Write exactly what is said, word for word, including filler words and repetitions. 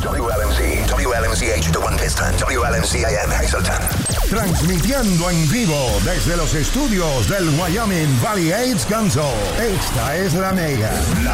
W L M C, W L M C H, The One Piston, W L M C I M, Hazleton. Transmitiendo en vivo desde los estudios del Wyoming Valley Aids Council. Esta es la Mega.